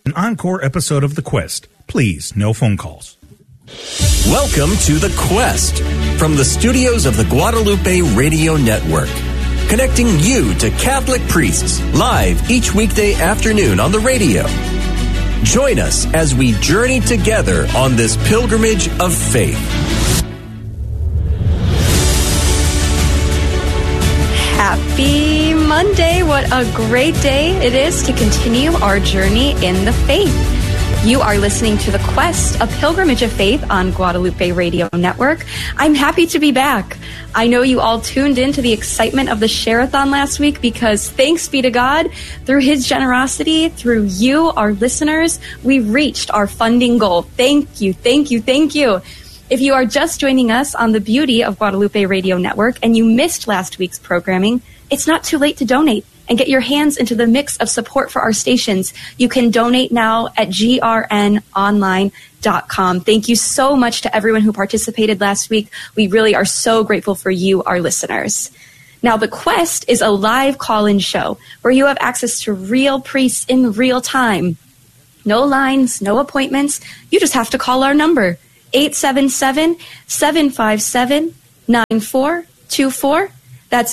An encore episode of The Quest. Please, no phone calls. Welcome to The Quest from the studios of the Guadalupe Radio Network. Connecting you to Catholic priests live each weekday afternoon on the radio. Join us as we journey together on this pilgrimage of faith. Happy Monday. What a great day it is to continue our journey in the faith. You are listening to The Quest, a pilgrimage of faith on Guadalupe Radio Network. I'm happy to be back. I know you all tuned into the excitement of the Share-a-thon last week because thanks be to God, through his generosity, through you, our listeners, we reached our funding goal. Thank you, thank you, thank you. If you are just joining us on the beauty of Guadalupe Radio Network and you missed last week's programming, it's not too late to donate and get your hands into the mix of support for our stations. You can donate now at grnonline.com. Thank you so much to everyone who participated last week. We really are so grateful for you, our listeners. Now, The Quest is a live call-in show where you have access to real priests in real time. No lines, no appointments. You just have to call our number, 877-757-9424. That's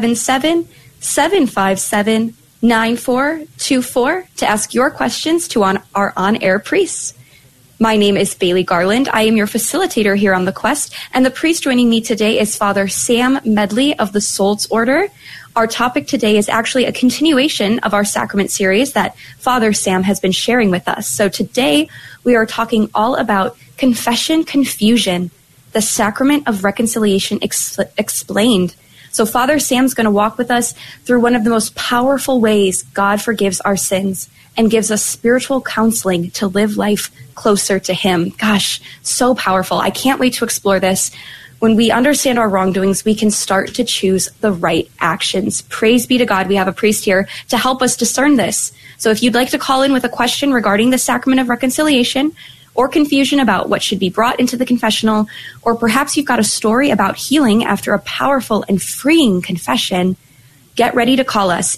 877-757-9424 to ask your questions to our on-air priests. My name is Bailey Garland. I am your facilitator here on The Quest, and the priest joining me today is Father Sam Medley of the Solds Order. Our topic today is actually a continuation of our sacrament series that Father Sam has been sharing with us. So today we are talking all about confession confusion, the sacrament of reconciliation explained. So Father Sam's going to walk with us through one of the most powerful ways God forgives our sins and gives us spiritual counseling to live life closer to him. Gosh, so powerful. I can't wait to explore this. When we understand our wrongdoings, we can start to choose the right actions. Praise be to God. We have a priest here to help us discern this. So if you'd like to call in with a question regarding the sacrament of reconciliation, or confusion about what should be brought into the confessional, or perhaps you've got a story about healing after a powerful and freeing confession, get ready to call us,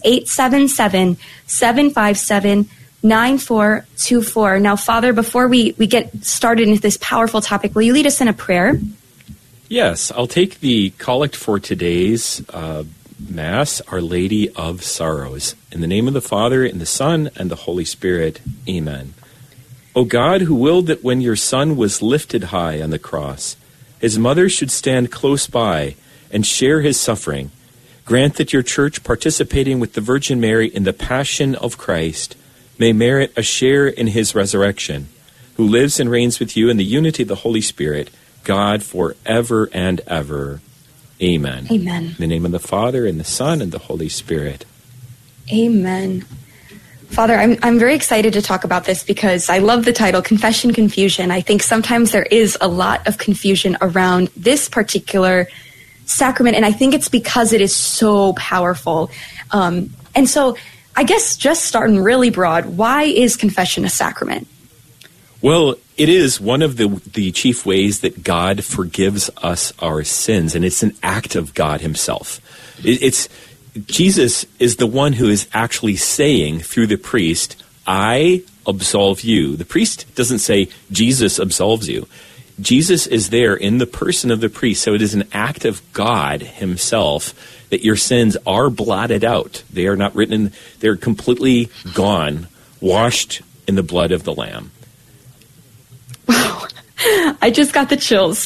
877-757-9424. Now, Father, before we get started into this powerful topic, will you lead us in a prayer? Yes, I'll take the collect for today's Mass, Our Lady of Sorrows. In the name of the Father, and the Son, and the Holy Spirit. Amen. O God, who willed that when your Son was lifted high on the cross, his mother should stand close by and share his suffering, grant that your Church, participating with the Virgin Mary in the Passion of Christ, may merit a share in his resurrection, who lives and reigns with you in the unity of the Holy Spirit, God, forever and ever. Amen. Amen. In the name of the Father, and the Son, and the Holy Spirit. Amen. Father, I'm very excited to talk about this because I love the title, Confession Confusion. I think sometimes there is a lot of confusion around this particular sacrament, and I think it's because it is so powerful. And so I guess just starting really broad, why is confession a sacrament? Well, it is one of the chief ways that God forgives us our sins, and it's an act of God himself. Jesus is the one who is actually saying through the priest, I absolve you. The priest doesn't say Jesus absolves you. Jesus is there in the person of the priest. So it is an act of God himself that your sins are blotted out. They are not written in, they're completely gone, washed in the blood of the Lamb. Wow. I just got the chills.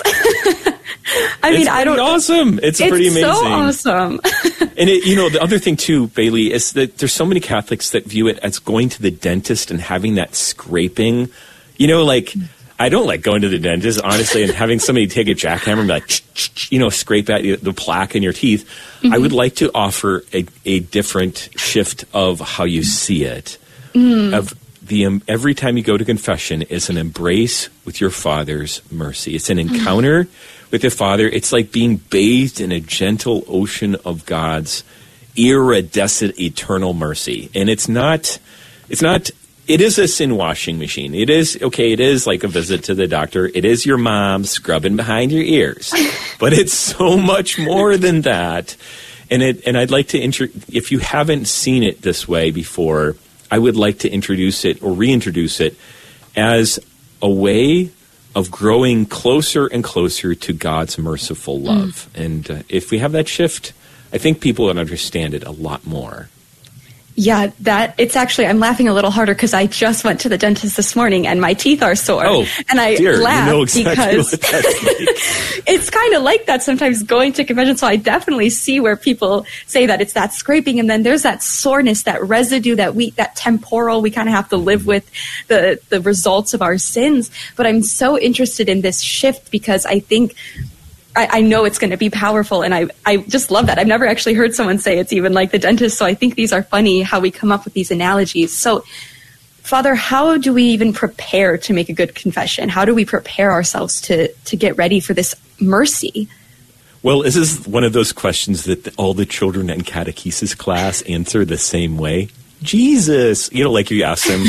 Awesome. It's pretty amazing. It's so awesome. And the other thing too, Bailey, is that there's so many Catholics that view it as going to the dentist and having that scraping. I don't like going to the dentist, honestly, and having somebody take a jackhammer and be like, scrape at the plaque in your teeth. Mm-hmm. I would like to offer a different shift of how you see it. Mm. Every time you go to confession is an embrace with your Father's mercy. It's an encounter with your Father. It's like being bathed in a gentle ocean of God's iridescent eternal mercy. And it is a sin washing machine. It is like a visit to the doctor. It is your mom scrubbing behind your ears. But it's so much more than that. And I'd like to if you haven't seen it this way before, I would like to introduce it or reintroduce it as a way of growing closer and closer to God's merciful love. And if we have that shift, I think people would understand it a lot more. Yeah, it's actually, I'm laughing a little harder because I just went to the dentist this morning and my teeth are sore. Oh, and I dear, laugh you know exactly because what that's like. It's kind of like that sometimes going to confession. So I definitely see where people say that it's that scraping, and then there's that soreness, that residue, that temporal, we kind of have to live with the results of our sins. But I'm so interested in this shift because I think I know it's going to be powerful, and I just love that. I've never actually heard someone say it's even like the dentist, so I think these are funny how we come up with these analogies. So, Father, how do we even prepare to make a good confession? How do we prepare ourselves to get ready for this mercy? Well, this is one of those questions that all the children in catechesis class answer the same way. Jesus, like you ask them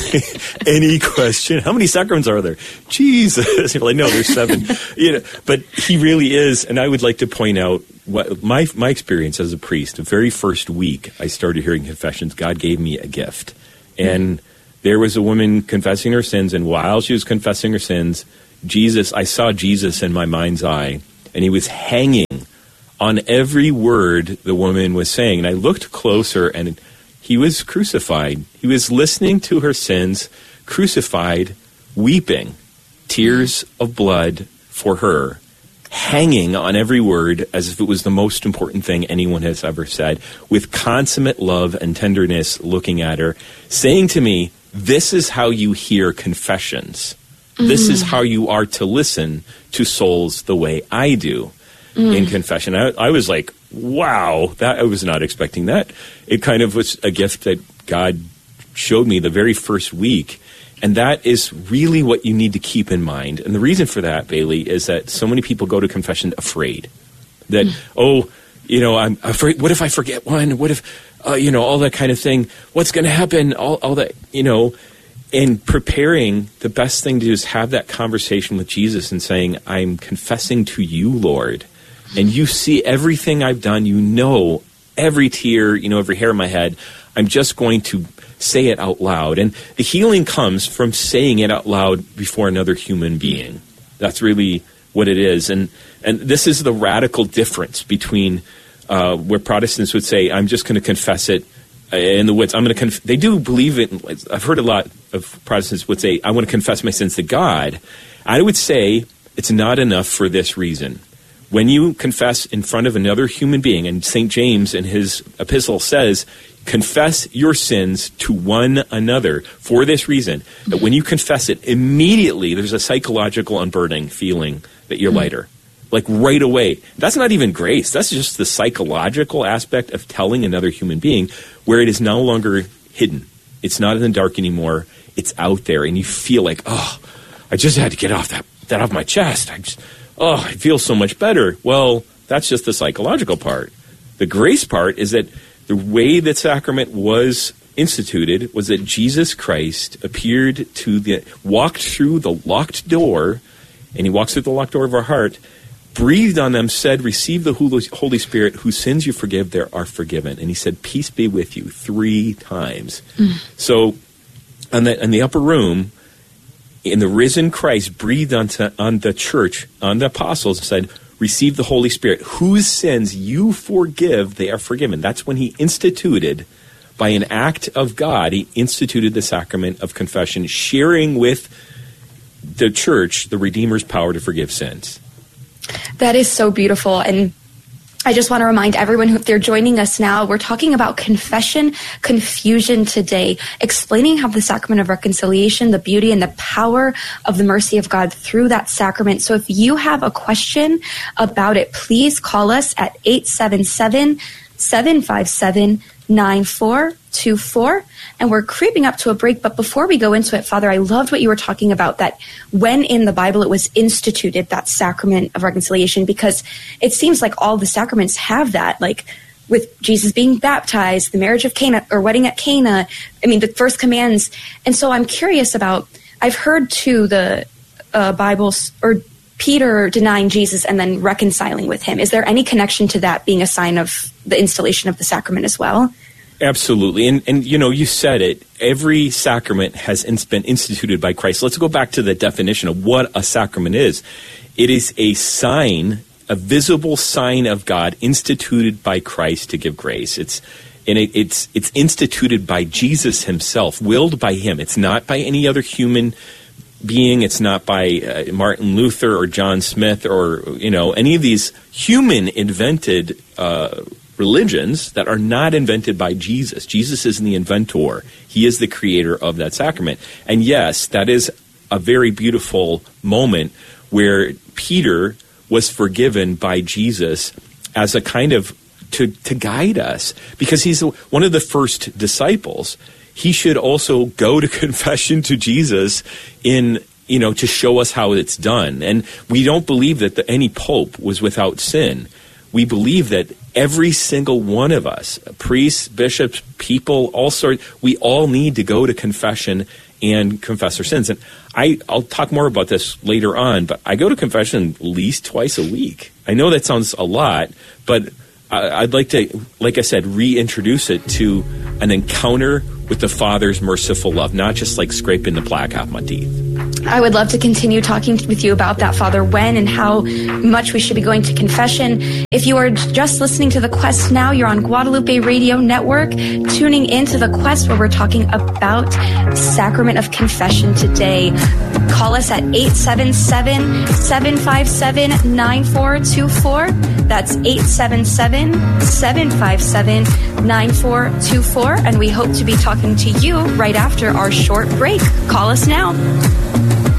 any question, how many sacraments are there? Jesus, you're like, no, there's 7. But he really is. And I would like to point out what my experience as a priest. The very first week I started hearing confessions, God gave me a gift. And there was a woman confessing her sins, and while she was confessing her sins, I saw Jesus in my mind's eye, and he was hanging on every word the woman was saying. And I looked closer, and he was crucified. He was listening to her sins, crucified, weeping, tears of blood for her, hanging on every word as if it was the most important thing anyone has ever said, with consummate love and tenderness looking at her, saying to me, this is how you hear confessions. This is how you are to listen to souls the way I do in confession. I was like, wow, I was not expecting that. It kind of was a gift that God showed me the very first week. And that is really what you need to keep in mind. And the reason for that, Bailey, is that so many people go to confession afraid. That, I'm afraid, what if I forget one? What if, all that kind of thing. What's going to happen? All that, in preparing, the best thing to do is have that conversation with Jesus and saying, I'm confessing to you, Lord. And you see everything I've done. You know every tear, every hair in my head. I'm just going to say it out loud. And the healing comes from saying it out loud before another human being. That's really what it is. And this is the radical difference between where Protestants would say, I'm just going to confess it in the woods. They do believe it. I've heard a lot of Protestants would say, I want to confess my sins to God. I would say it's not enough for this reason. When you confess in front of another human being, and St. James in his epistle says, confess your sins to one another for this reason, that when you confess it, immediately there's a psychological unburdening feeling that you're lighter. Like right away. That's not even grace. That's just the psychological aspect of telling another human being where it is no longer hidden. It's not in the dark anymore. It's out there, and you feel like, I just had to get that off my chest. I feel so much better. Well, that's just the psychological part. The grace part is that the way that sacrament was instituted was that Jesus Christ walked through the locked door, and he walks through the locked door of our heart, breathed on them, said, receive the Holy Spirit, whose sins you forgive, they are forgiven. And he said, peace be with you 3 times. So in the upper room, in the risen Christ breathed on the church, on the apostles, and said, receive the Holy Spirit, whose sins you forgive, they are forgiven. That's when he instituted, by an act of God, he instituted the sacrament of confession, sharing with the church the Redeemer's power to forgive sins. That is so beautiful. And I just want to remind everyone who, if they're joining us now, we're talking about confession confusion today, explaining how the sacrament of reconciliation, the beauty and the power of the mercy of God through that sacrament. So if you have a question about it, please call us at 877-757-9424. And we're creeping up to a break. But before we go into it, Father, I loved what you were talking about, that when in the Bible it was instituted, that sacrament of reconciliation, because it seems like all the sacraments have that, like with Jesus being baptized, the marriage of Cana or wedding at Cana, the first commands. And so I'm curious about, I've heard too the Bible or Peter denying Jesus and then reconciling with him. Is there any connection to that being a sign of the installation of the sacrament as well? Absolutely. And you said it. Every sacrament has been instituted by Christ. Let's go back to the definition of what a sacrament is. It is a sign, a visible sign of God instituted by Christ to give grace. It's instituted by Jesus himself, willed by him. It's not by any other human being. It's not by Martin Luther or John Smith or, any of these human invented religions that are not invented by Jesus. Jesus isn't the inventor. He is the creator of that sacrament. And yes, that is a very beautiful moment where Peter was forgiven by Jesus as a kind of to guide us, because he's one of the first disciples. He should also go to confession to Jesus to show us how it's done. And we don't believe that any pope was without sin. We believe that every single one of us, priests, bishops, people, all sorts, we all need to go to confession and confess our sins. And I'll talk more about this later on, but I go to confession at least twice a week. I know that sounds a lot, but I'd like to, like I said, reintroduce it to an encounter with the Father's merciful love, not just like scraping the plaque off my teeth. I would love to continue talking with you about that, Father, when and how much we should be going to confession. If you are just listening to The Quest now, you're on Guadalupe Radio Network, tuning into The Quest, where we're talking about Sacrament of Confession today. Call us at 877-757-9424. That's 877-757-9424. And we hope to be talking to you right after our short break. Call us now.